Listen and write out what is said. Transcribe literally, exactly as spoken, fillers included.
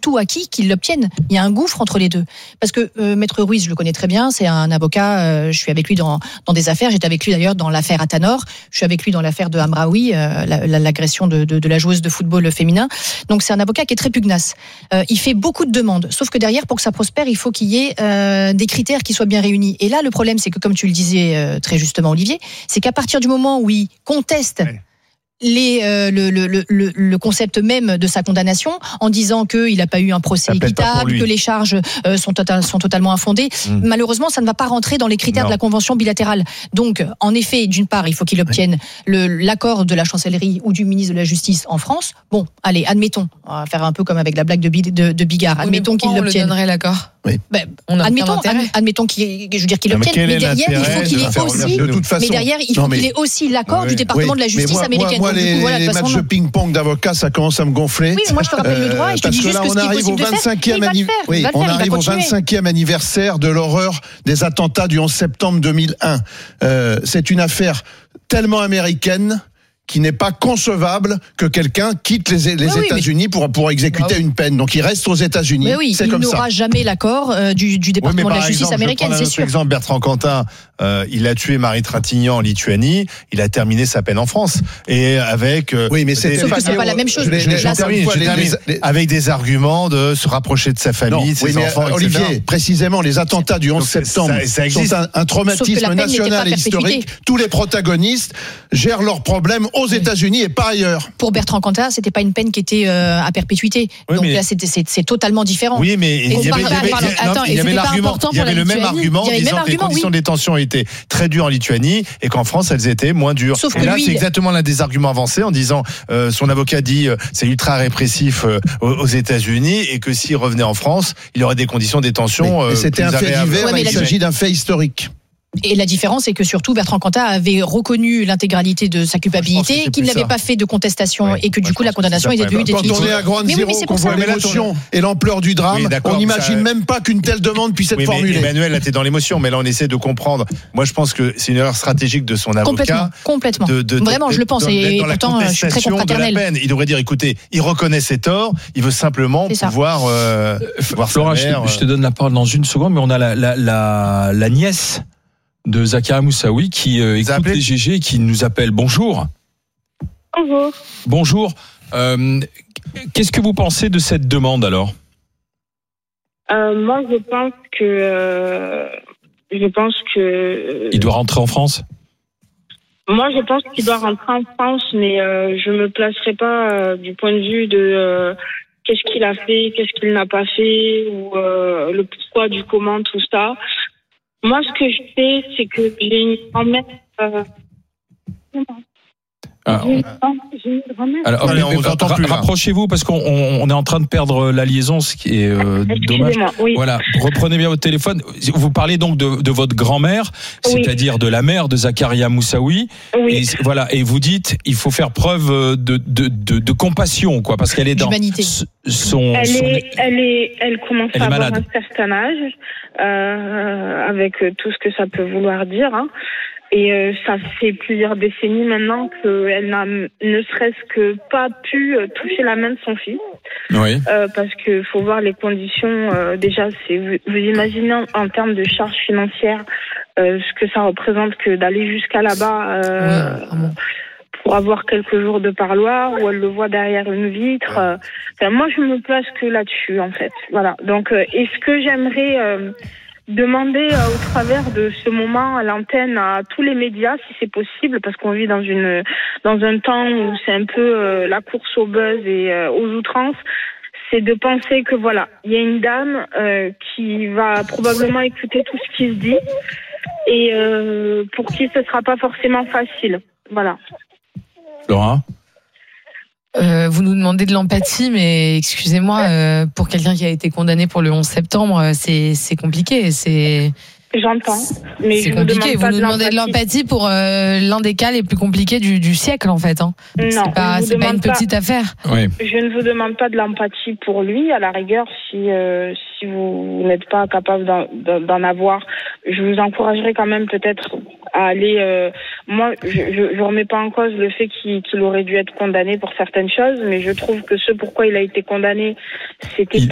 tout acquis qu'il l'obtienne. Il y a un gouffre entre les deux. Parce que euh, Maître Ruiz, je le connais très bien, c'est un avocat, euh, je suis avec lui dans, dans des affaires, j'étais avec lui d'ailleurs dans l'affaire Atanor, je suis avec lui dans l'affaire de Hamraoui, euh, la, la, l'agression de, de, de la joueuse de football féminin. Donc c'est un avocat qui est très pugnace. Euh, il fait beaucoup de demandes, sauf que derrière, pour que ça prospère, il faut qu'il y ait euh, des critères qui soient bien réunis. Et là, le problème, c'est que, comme tu le disais euh, très justement, Olivier, c'est qu'à partir du moment où il conteste ouais. Les, euh, le, le, le, le concept même de sa condamnation en disant qu'il n'a pas eu un procès équitable, que les charges euh, sont, total, sont totalement infondées. Mmh. Malheureusement, ça ne va pas rentrer dans les critères non. de la convention bilatérale. Donc, en effet, d'une part, il faut qu'il obtienne le, l'accord de la chancellerie ou du ministre de la Justice en France. Bon, allez, admettons, on va faire un peu comme avec la blague de, de, de Bigard. Admettons qu'il l'obtienne. On le donnerait l'accord. Oui. Ben, admettons, admettons qu'il, je veux dire qu'il non, l'obtienne, mais, mais derrière, il faut qu'il ait aussi, de toute façon, mais derrière, il faut non, mais, qu'il ait aussi l'accord oui, du département oui, de la justice moi, américaine. Moi, moi les, coup, voilà, les matchs de ping-pong d'avocats, ça commence à me gonfler. Oui, moi je te rappelle euh, le droit et je te dis juste que, que ce qui est possible de faire, il va le faire. Oui, on arrive au vingt-cinquième anniversaire de l'horreur des attentats du onze septembre deux mille un. Euh, c'est une affaire tellement américaine qui n'est pas concevable que quelqu'un quitte les, les oui, États-Unis mais... pour, pour exécuter ah oui. une peine. Donc il reste aux États-Unis. Mais oui, c'est il comme n'aura ça. jamais l'accord euh, du, du département oui, de la justice exemple, américaine, c'est sûr. Par exemple, Bertrand Cantat, euh, il a tué Marie Trintignant en Lituanie, il a terminé sa peine en France. Et avec. Euh, oui, mais c'est, sauf que c'est pas la même chose. Je, je, je termine, je termine, les, les... Avec des arguments de se rapprocher de sa famille, non, de ses oui, enfants, mais, Olivier, et cetera. Précisément, les attentats du onze septembre ça, ça sont un, un traumatisme national et historique. Tous les protagonistes gèrent leurs problèmes aux États-Unis et pas ailleurs. Pour Bertrand Cantat, c'était pas une peine qui était euh, à perpétuité. Oui, donc là, c'était, c'est, c'est totalement différent. Oui, mais il y avait, il y avait l'argument, il y avait le même argument disant que les conditions de détention étaient très dures en Lituanie et qu'en France, elles étaient moins dures. Sauf et là, lui, c'est exactement l'un des arguments avancés en disant, euh, son avocat dit, euh, c'est ultra répressif euh, aux États-Unis et que s'il revenait en France, il aurait des conditions de détention. Mais, euh, mais c'était un fait divers, ouais, il s'agit d'un fait historique. Et la différence, c'est que surtout Bertrand Cantat avait reconnu l'intégralité de sa culpabilité, qu'il n'avait ça. pas fait de contestation ouais, et que du coup la condamnation était devenue définitive. Quand on est à Ground Zero, oui, qu'on voit l'émotion et l'ampleur du drame, oui, on n'imagine ça... même pas qu'une telle demande puisse être oui, formulée. Emmanuel, là, t'es dans l'émotion, mais là, on essaie de comprendre. Moi, je pense que c'est une erreur stratégique de son avocat. Complètement, complètement. De, de, de, Vraiment, je le pense. Et pourtant, je suis très confraternel. Il devrait dire, écoutez, il reconnaît ses torts, il veut simplement pouvoir voir Flora, je te donne la parole dans une seconde, mais on a la nièce de Zakaria Moussaoui qui euh, écoute les G G et qui nous appelle. Bonjour. Bonjour. Bonjour. Euh, qu'est-ce que vous pensez de cette demande alors ? euh, Moi, je pense que euh, je pense que euh, il doit rentrer en France. Moi, je pense qu'il doit rentrer en France, mais euh, je me placerai pas euh, du point de vue de euh, qu'est-ce qu'il a fait, qu'est-ce qu'il n'a pas fait, ou euh, le pourquoi du comment, tout ça. Moi, ce que je sais, c'est que j'ai une grand-mère. Euh... Ah, on... Alors, Allez, on vous entend ra- plus, rapprochez-vous parce qu'on on, on est en train de perdre la liaison, ce qui est euh, dommage. Oui. Voilà, reprenez bien votre téléphone. Vous parlez donc de, de votre grand-mère, oui. c'est-à-dire de la mère de Zakaria Moussaoui. Oui. Et voilà, et vous dites, il faut faire preuve de de de, de compassion, quoi, parce qu'elle est dans L'humanité. son. Elle son... est, elle est, elle commence elle à avoir malade. un certain âge, euh, avec tout ce que ça peut vouloir dire. Hein. Et euh, ça fait plusieurs décennies maintenant qu'elle n'a ne serait-ce que pas pu toucher la main de son fils. Oui. Euh, parce que faut voir les conditions. Euh, déjà, c'est vous, vous imaginez en, en termes de charges financières euh, ce que ça représente que d'aller jusqu'à là-bas euh, oui, pour avoir quelques jours de parloir où elle le voit derrière une vitre. Euh, enfin, moi, je me place que là-dessus en fait. Voilà. Donc, euh, est-ce que j'aimerais euh, demander euh, au travers de ce moment à l'antenne à tous les médias si c'est possible, parce qu'on vit dans une dans un temps où c'est un peu euh, la course au buzz et euh, aux outrances, c'est de penser que voilà, il y a une dame euh, qui va probablement écouter tout ce qui se dit et euh, pour qui ce sera pas forcément facile. Voilà. Laura ? Euh, vous nous demandez de l'empathie, mais excusez-moi, euh, pour quelqu'un qui a été condamné pour le onze septembre, c'est c'est compliqué. C'est J'entends, mais c'est je compliqué. Vous, vous nous de demandez de l'empathie pour euh, l'un des cas les plus compliqués du, du siècle, en fait. Hein. Non, c'est pas, c'est pas une petite pas, affaire. Oui. Je ne vous demande pas de l'empathie pour lui. À la rigueur, si euh, si vous n'êtes pas capable d'en, d'en avoir, je vous encouragerai quand même peut-être à aller. Euh, moi, je, je je remets pas en cause le fait qu'il, qu'il aurait dû être condamné pour certaines choses, mais je trouve que ce pourquoi il a été condamné, c'était il...